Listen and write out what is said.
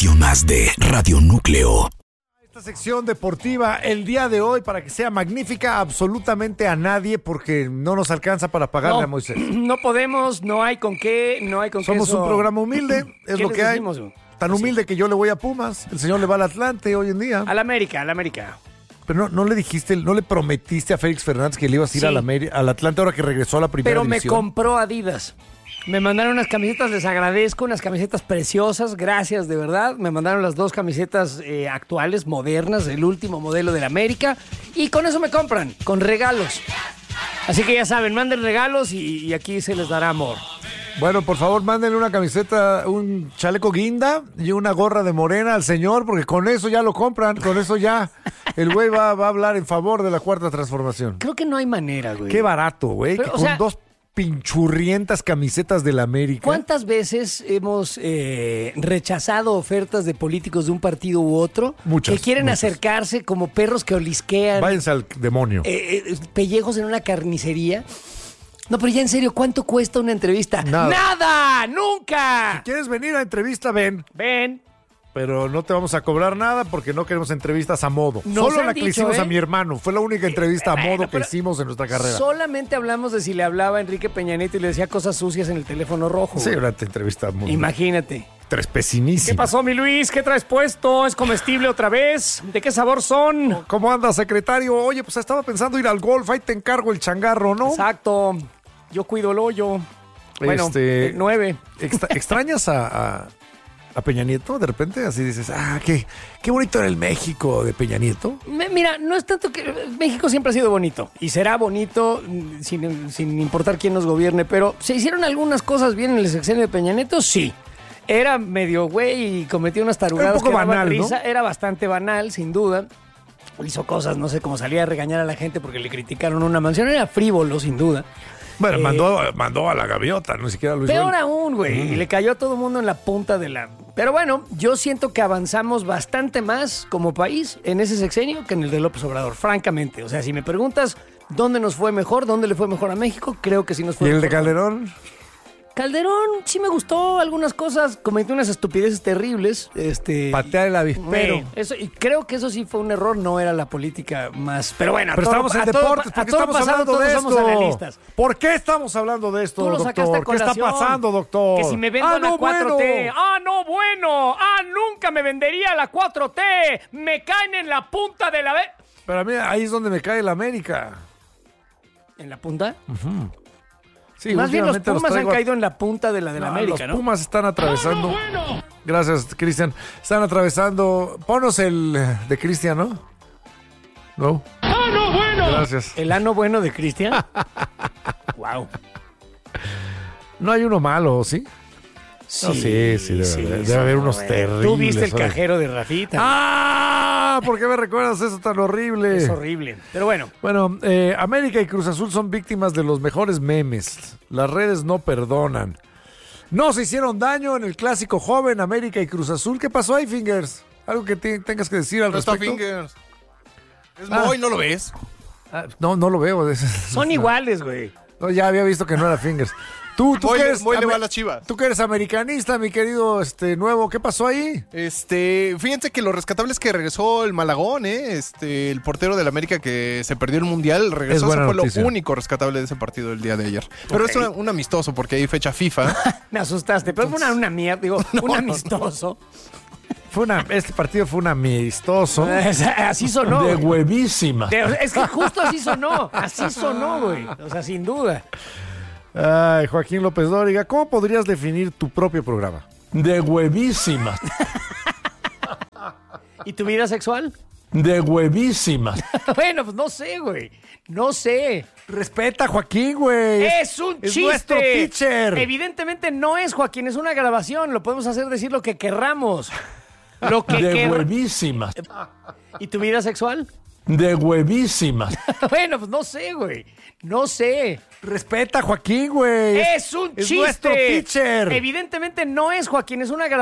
estación más de Radio Núcleo. Esta sección deportiva el día de hoy, para que sea magnífica, absolutamente a nadie, porque no nos alcanza para pagarle a Moisés. No podemos, no hay con qué, Somos un programa humilde, es lo que hay. Decimos? Tan humilde que yo le voy a Pumas, el señor le va al Atlante hoy en día. Al América. Pero no le dijiste, no le prometiste a Félix Fernández que le ibas a ir al Atlante ahora que regresó a la primera división. Pero me compró Adidas. Me mandaron unas camisetas, les agradezco, unas camisetas preciosas, gracias de verdad. Me mandaron las 2 camisetas actuales, modernas, el último modelo del América. Y con eso me compran, con regalos. Así que ya saben, manden regalos y aquí se les dará amor. Bueno, por favor, mándenle una camiseta, un chaleco guinda y una gorra de morena al señor, porque con eso ya lo compran, con eso ya el güey va a hablar en favor de la Cuarta Transformación. Creo que no hay manera, güey. Qué barato, güey, que con 2 pinchurrientas camisetas del América. ¿Cuántas veces hemos rechazado ofertas de políticos de un partido u otro? Muchas. Que quieren acercarse como perros que olisquean. Váyanse al demonio. Pellejos en una carnicería. No, pero ya en serio, ¿cuánto cuesta una entrevista? ¡Nada! ¡Nunca! Si quieres venir a entrevista, ven. Ven. Pero no te vamos a cobrar nada porque no queremos entrevistas a modo. Solo la que le hicimos a mi hermano. Fue la única entrevista a modo que hicimos en nuestra carrera. Solamente hablamos de si le hablaba a Enrique Peña Nieto y le decía cosas sucias en el teléfono rojo. Sí, una entrevista muy... Imagínate. Trespecinísima. ¿Qué pasó, mi Luis? ¿Qué traes puesto? ¿Es comestible otra vez? ¿De qué sabor son? ¿Cómo andas, secretario? Oye, pues estaba pensando ir al golf. Ahí te encargo el changarro, ¿no? Exacto. Yo cuido el hoyo. Bueno, 9. ¿Extrañas a Peña Nieto? De repente así dices, qué bonito era el México de Peña Nieto. Mira, no es tanto que... México siempre ha sido bonito. Y será bonito sin importar quién nos gobierne. Pero ¿se hicieron algunas cosas bien en el sexenio de Peña Nieto? Sí. Era medio güey y cometió unas tarugadas. Era un poco banal, risa. ¿no? Era bastante banal, sin duda. Hizo cosas, no sé, como salía a regañar a la gente porque le criticaron una mansión. Era frívolo, sin duda. Bueno, mandó a la gaviota, ni siquiera lo hizo. Peor aún, güey. Y le cayó a todo el mundo en la punta de la... Pero bueno, yo siento que avanzamos bastante más como país en ese sexenio que en el de López Obrador, francamente. O sea, si me preguntas dónde nos fue mejor, dónde le fue mejor a México, creo que sí nos fue mejor. ¿Y el de Calderón? Calderón sí me gustó algunas cosas, cometió unas estupideces terribles. Patear el avispero. Eso, y creo que eso sí fue un error, no era la política más... Pero bueno, pero estamos en deportes, ¿por qué estamos hablando de esto? Somos analistas. ¿Por qué estamos hablando de esto, Tú lo doctor? ¿Qué está pasando, doctor? Que si me vendo a la 4T. Bueno. Nunca me vendería a la 4T. Me caen en la punta de la... Pero a mí ahí es donde me cae la América. ¿En la punta? Uh-huh. Sí, más bien los Pumas han caído en la punta de la América, ¿no? Los Pumas están atravesando... Gracias, Cristian. Están atravesando... Ponos el de Cristian, ¿no? ¿No? ¡Ano bueno! Gracias. ¿El ano bueno de Cristian? Wow. No hay uno malo, ¿sí? Sí, no, sí, debe haber unos terribles. Tú viste el cajero de Rafita. ¿Por qué me recuerdas eso tan horrible? Es horrible, pero bueno. Bueno, América y Cruz Azul son víctimas de los mejores memes. Las redes no perdonan. No se hicieron daño en el clásico joven América y Cruz Azul. ¿Qué pasó ahí, Fingers? ¿Algo que tengas que decir al respecto? No está Fingers. Es Moy, ¿no lo ves? No lo veo. Son iguales, güey. No, ya había visto que no era Fingers. Tú Moy, que eres, Moy le va a las Chivas. Tú que eres americanista, mi querido nuevo, ¿qué pasó ahí? Fíjense que lo rescatable es que regresó el Malagón, el portero del América que se perdió el Mundial, regresó, eso fue noticia. Lo único rescatable de ese partido del día de ayer. Pero es un amistoso porque hay fecha FIFA. Me asustaste, pero fue una mierda, digo, un amistoso. Este partido fue un amistoso. Así sonó. De huevísima. Es que justo así sonó, güey. O sea, sin duda. Ay, Joaquín López Dóriga, ¿cómo podrías definir tu propio programa? De huevísima. ¿Y tu vida sexual? De huevísima. Bueno, pues no sé, güey. No sé. Respeta a Joaquín, güey. Es un chiste. Es nuestro pitcher. Evidentemente no es, Joaquín, es una grabación. Lo podemos hacer decir lo que querramos. De huevísima. ¿Y tu vida sexual? De huevísima. Bueno, pues no sé, güey. No sé. Respeta a Joaquín, güey. Es un chiste. Es nuestro pitcher. Evidentemente no es, Joaquín, es una grabación.